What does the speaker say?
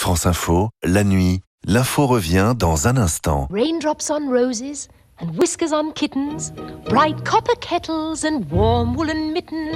France Info, la nuit, l'info revient dans un instant. Raindrops on roses and whiskers on kittens, bright copper kettles and warm woolen mittens.